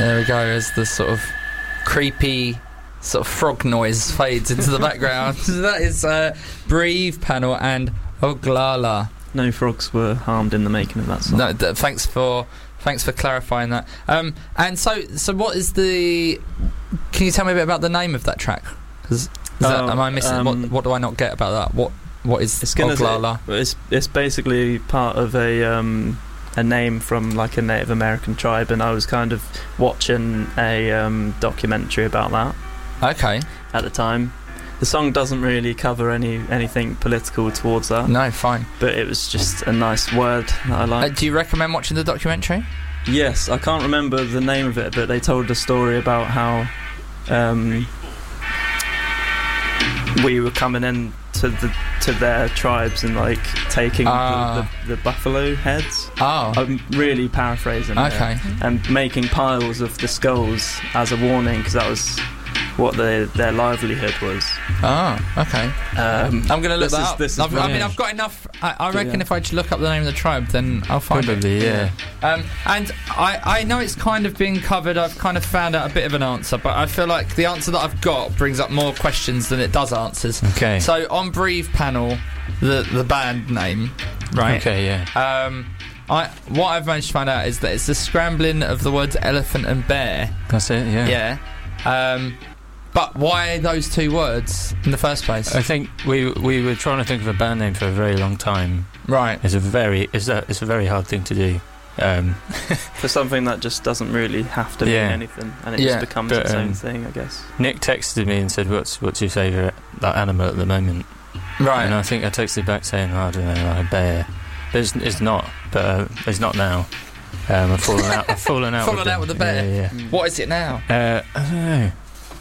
There we go, as the sort of creepy sort of frog noise fades into the background. That is Breathe Panel and Oglala. No frogs were harmed in the making of that song. No, thanks for clarifying that. And so what is the... Can you tell me a bit about the name of that track? Because am I missing... what do I not get about that? What is Oglala? It's basically part of a name from like a Native American tribe, and I was kind of watching a documentary about that. Okay. At the time. The song doesn't really cover anything political towards that. No, fine. But it was just a nice word that I liked. Do you recommend watching the documentary? Yes, I can't remember the name of it, but they told a story about how we were coming in to their tribes and like taking the buffalo heads. Oh. I'm really paraphrasing. Okay. And making piles of the skulls as a warning, because that was what their livelihood was. Oh, okay. I'm going to look that up. I mean, I've got enough. I reckon if I just look up the name of the tribe, then I'll find Probably, it. yeah. And I know it's kind of being covered. I've kind of found out a bit of an answer, but I feel like the answer that I've got brings up more questions than it does answers. Okay. So on Breathe Panel, the band name, right? Okay, yeah. What I've managed to find out is that it's the scrambling of the words elephant and bear. That's it, yeah. Yeah. But why those two words in the first place? I think we were trying to think of a band name for a very long time. Right. It's a very hard thing to do. For something that just doesn't really have to mean anything, and it just becomes its own thing, I guess. Nick texted me and said, "What's your favourite animal at the moment?" Right. And I think I texted back saying, "I don't know, like a bear." But it's not. But it's not now. I've fallen out. Fallen out with the bear. Yeah. What is it now? I don't know.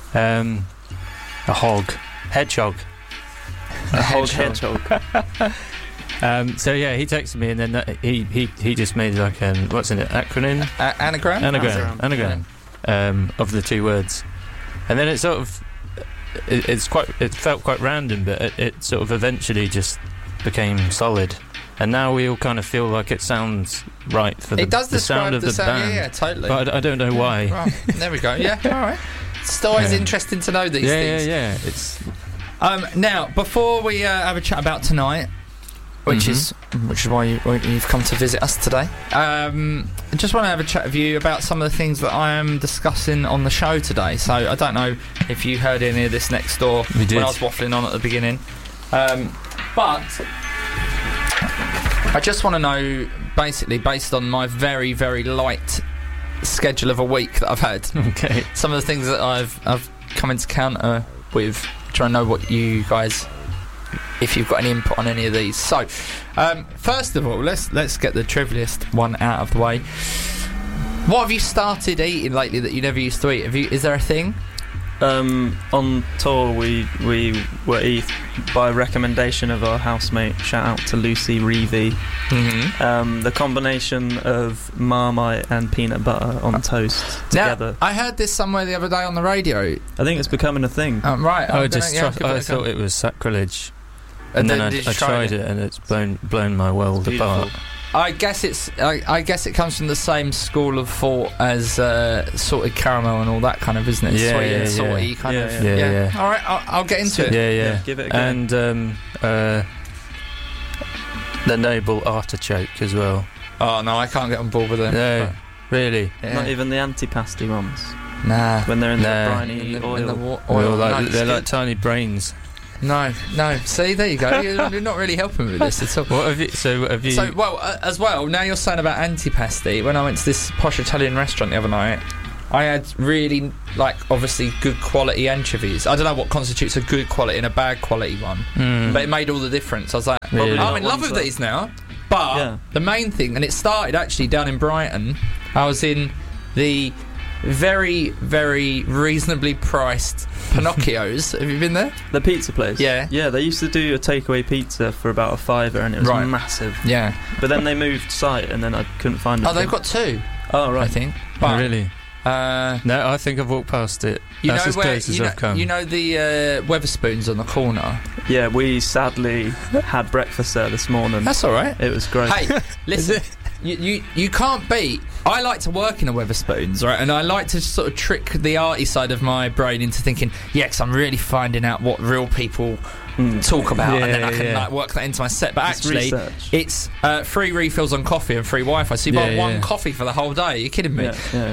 A hedgehog. A hedgehog. So yeah, he texted me, and then he just made like what's in it? Acronym? Anagram. Of the two words, and then it sort of it felt quite random, but it sort of eventually just became solid. And now we all kind of feel like it sounds right for the sound of the band. Yeah, totally. But I don't know why. Right, there we go. Yeah, all right. It's always interesting to know these things. Yeah. It's now before we have a chat about tonight, which is why you've come to visit us today. I just want to have a chat with you about some of the things that I am discussing on the show today. So I don't know if you heard any of this next door when I was waffling on at the beginning, but I just want to know, basically, based on my very, very light schedule of a week that I've had, some of the things that I've come into counter with, trying to know what you guys, if you've got any input on any of these. So, first of all, let's get the trivialist one out of the way. What have you started eating lately that you never used to eat? Is there a thing? On tour, we were eat by recommendation of our housemate. Shout out to Lucy Reevy. The combination of Marmite and peanut butter on toast together. Now, I heard this somewhere the other day on the radio. I think it's becoming a thing. Right. I thought it was sacrilege, and then I tried it, and it's blown my world apart. I guess it comes from the same school of thought as salted caramel and all that kind of, isn't it? Yeah, sweet and salty kind of. Yeah. All right, I'll get into it. Yeah. Give it a go. And the noble artichoke as well. Oh no, I can't get on board with it. No, really. Yeah. Not even the antipasti ones. Nah. When they're in the briny oil. They're like tiny brains. No. See, there you go. You're not really helping me with this at all. What have you? So, well, as well. Now you're saying about antipasti. When I went to this posh Italian restaurant the other night, I had really, obviously good quality anchovies. I don't know what constitutes a good quality and a bad quality one, but it made all the difference. I was like, really? I'm in love with these now. But the main thing, and it started actually down in Brighton. I was in the very, very reasonably priced Pinocchio's. Have you been there? The pizza place? Yeah. Yeah, they used to do a takeaway pizza for about £5 and it was massive. Yeah. But then they moved site and then I couldn't find it. Oh, they've got two. Oh, right. I think. But, really? No, I think I've walked past it. That's as close as I've come. You know the Weatherspoons on the corner? Yeah, we sadly had breakfast there this morning. That's all right. It was great. Hey, listen. you can't beat. I like to work in a Wetherspoons, right? And I like to sort of trick the arty side of my brain into thinking, yes, I'm really finding out what real people talk about, and then I can like work that into my set. But actually, it's free refills on coffee and free Wi-Fi. So you buy one coffee for the whole day. Are you kidding me?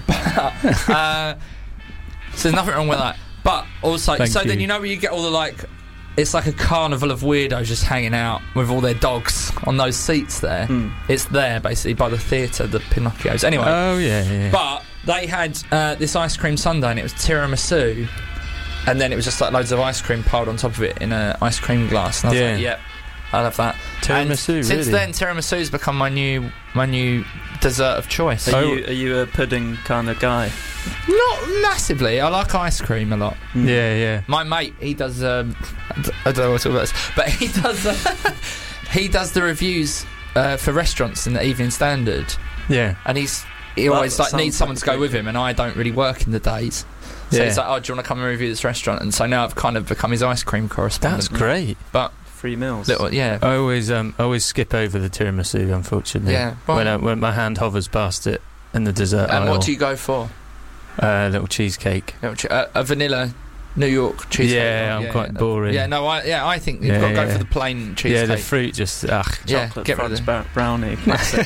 So there's nothing wrong with that. But also, then you know where you get all the like. It's like a carnival of weirdos just hanging out with all their dogs on those seats there. It's there, basically, by the theatre, the Pinocchios. Anyway. Oh, yeah. But they had this ice cream sundae, and it was tiramisu, and then it was just like loads of ice cream piled on top of it in an ice cream glass. And I was like, yep, I love that. Tiramisu, really? Since then, tiramisu's become my new dessert of choice. Are you a pudding kind of guy? Not massively. I like ice cream a lot. Yeah. My mate, he does. I don't know what to talk about this, but he does. He does the reviews for restaurants in the Evening Standard. Yeah, and he always like needs someone to go with him, and I don't really work in the days. So he's like, "Oh, do you want to come and review this restaurant?" And so now I've kind of become his ice cream correspondent. That's great. But free meals. I always skip over the tiramisu, unfortunately. Yeah. When my hand hovers past it in the dessert aisle. And what do you go for? Little cheesecake. A vanilla New York cheesecake. Yeah, I'm quite boring. Yeah, no, I think you've got to go for the plain cheesecake. Yeah, the fruit just chocolate get rid of the brownie. Classic.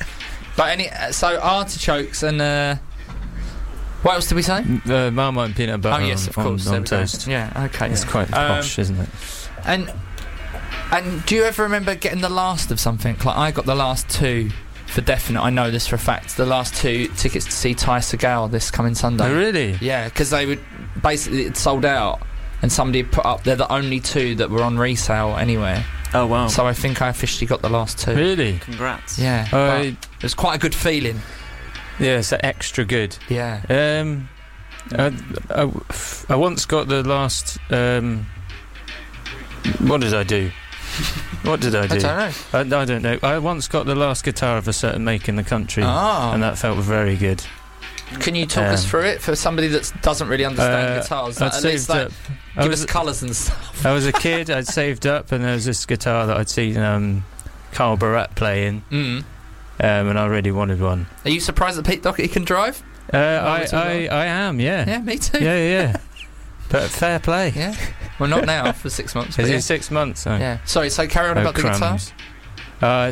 But so artichokes and what else did we say? Marmite and peanut butter. Oh yes, of course, on toast. Yeah, okay. It's quite posh, isn't it? And do you ever remember getting the last of something? Like I got the last two. For definite, I know this for a fact. The last 2 tickets to see Ty Segall this coming Sunday. Oh, really? Yeah, because they would basically it sold out, and somebody put up. They're the only 2 that were on resale anywhere. Oh wow! So I think I officially got the last 2. Really? Congrats! Yeah, it was quite a good feeling. Yeah, it's extra good. Yeah. I once got the last. What did I do? What did I do? I don't know. I don't know. I once got the last guitar of a certain make in the country, and that felt very good. Can you talk us through it for somebody that doesn't really understand guitars? I'd saved up. Give us colours and stuff. I was a kid. I'd saved up, and there was this guitar that I'd seen Carl Barat playing, and I really wanted one. Are you surprised that Pete Doherty can drive? I am. Yeah. Yeah, me too. Yeah. But fair play. Yeah. Well, not now, for 6 months. Is it 6 months? Oh. Yeah. Sorry, so carry on about the guitar. I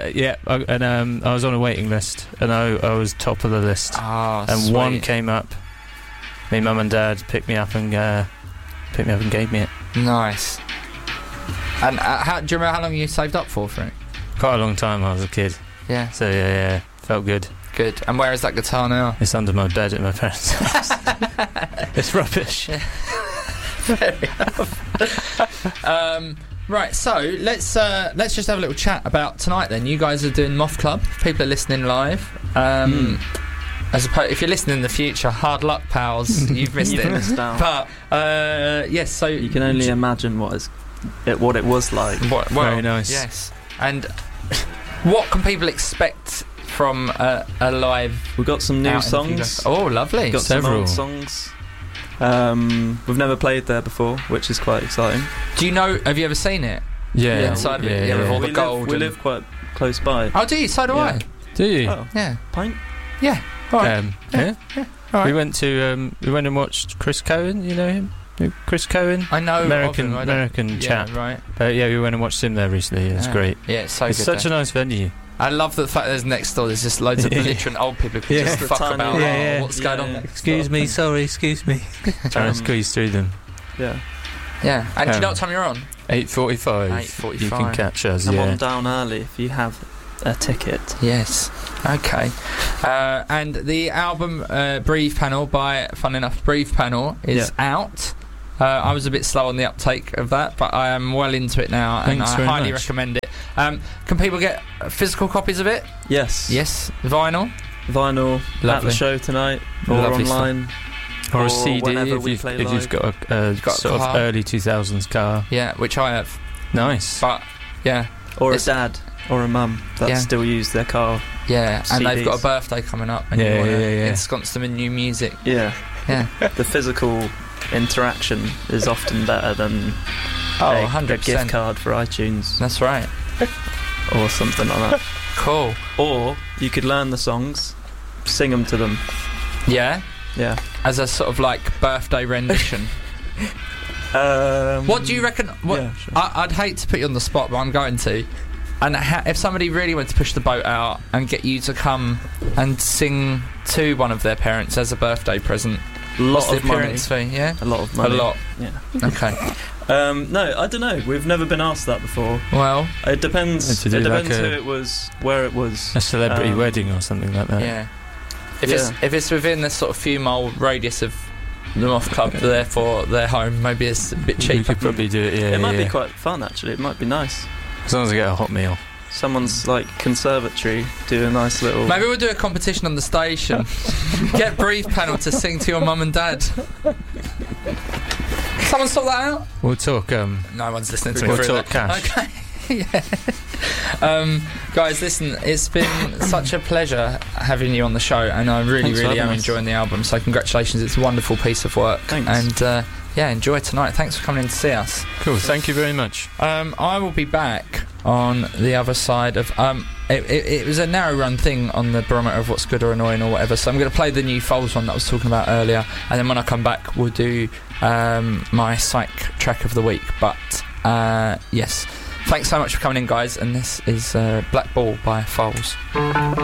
was on a waiting list, and I was top of the list. And sweet. One came up. My mum and dad picked me up and gave me it. Nice. And do you remember how long you saved up for it? Quite a long time. I was a kid. Yeah. So yeah, felt good. Good. And where is that guitar now? It's under my bed at my parents' house. It's rubbish. Yeah. Fair enough. Right, so let's just have a little chat about tonight then. You guys are doing Moth Club. People are listening live. As opposed, if you're listening in the future, hard luck, pals. You've missed it. Missed out. But yes, so you can only imagine what it was like. Very nice. Yes. And what can people expect from a live? We've got some new songs. Oh, lovely. We've got several some old songs. We've never played there before, which is quite exciting. Do you know? Have you ever seen it? Yeah. Inside of it, with all the gold. We live quite close by. Oh, do you? So do I. Do you? Oh. Yeah. Pint. Yeah. All right. Yeah. All right. We went and watched Chris Cohen. You know him? Chris Cohen? I know. American chap. Yeah, right. We went and watched him there recently. It's great. Yeah, it's so it's good. It's such a nice venue. I love the fact there's next door. There's just loads of belligerent old people who can just fuck about. What's going on? Excuse me. Trying to squeeze through them. Yeah. Yeah. And do you know what time you're on? 8:45. 8:45. You can catch us. Come on down early if you have a ticket. Yes. Okay. And the album Breathe Panel by, fun enough, Breathe Panel is out. I was a bit slow on the uptake of that, but I am well into it now, and I highly recommend it. Can people get physical copies of it? Yes. Vinyl Lovely. At the show tonight, or online, or a CD if you've got a sort of early 2000s car. Yeah, which I have. Nice. But or a dad or a mum that still use their car. Yeah, CDs. And they've got a birthday coming up, and you want to ensconce them in new music. Yeah. The physical interaction is often better than a gift card for iTunes. That's right. or something like that. Cool. Or you could learn the songs, sing them to them. Yeah? Yeah. As a sort of like birthday rendition. What do you reckon? Yeah, sure. I'd hate to put you on the spot, but I'm going to. And if somebody really wanted to push the boat out and get you to come and sing to one of their parents as a birthday present, what's the appearance fee? Yeah, a lot of money. A lot. Yeah. Okay. No, I don't know. We've never been asked that before. Well, it depends. It depends like who it was, where it was. A celebrity wedding or something like that. Yeah. If it's within this sort of few mile radius of the Moth Club, therefore their home, maybe it's a bit cheaper. You could probably do it. Yeah. It might be quite fun actually. It might be nice. As long as I get a hot meal. Someone's like conservatory do a nice little. Maybe we'll do a competition on the station. Get Breathe Panel to sing to your mum and dad. Someone sort that out. We'll talk. No one's listening to me. We'll talk cash. Okay. Yeah. Guys, listen, it's been such a pleasure having you on the show, and I really am enjoying the album. So congratulations, it's a wonderful piece of work. Thanks. And enjoy tonight. Thanks for coming in to see us. Cool. Thank you very much. I will be back on the other side of it was a narrow run thing on the barometer of what's good or annoying or whatever, so I'm going to play the new Foals one that I was talking about earlier, and then when I come back we'll do my psych track of the week. But yes, thanks so much for coming in, guys, and this is Black Ball by Foals.